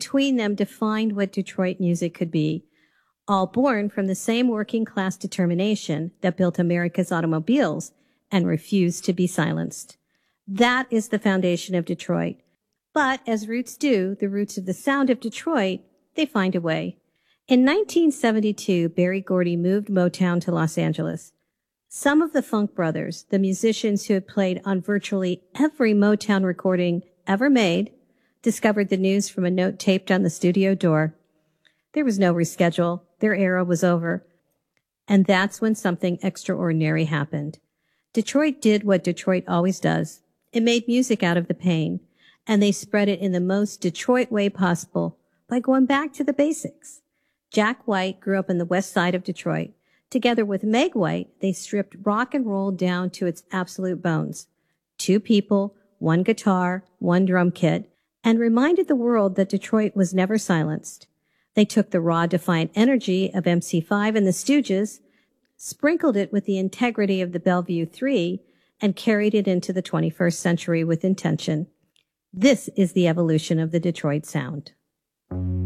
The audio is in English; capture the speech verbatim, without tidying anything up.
between them defined what Detroit music could be, all born from the same working class determination that built America's automobiles and refused to be silenced. That is the foundation of Detroit. But as roots do, the roots of the sound of Detroit, they find a way. In nineteen seventy-two, Berry Gordy moved Motown to Los Angeles. Some of the Funk Brothers, the musicians who had played on virtually every Motown recording ever made, discovered the news from a note taped on the studio door. There was no reschedule. Their era was over. And that's when something extraordinary happened. Detroit did what Detroit always does. It made music out of the pain, and they spread it in the most Detroit way possible by going back to the basics. Jack White grew up in the west side of Detroit. Together with Meg White, they stripped rock and roll down to its absolute bones. Two people, one guitar, one drum kit, and reminded the world that Detroit was never silenced. They took the raw, defiant energy of M C five and the Stooges, sprinkled it with the integrity of the Bellevue Three, and carried it into the twenty-first century with intention. This is the evolution of the Detroit sound.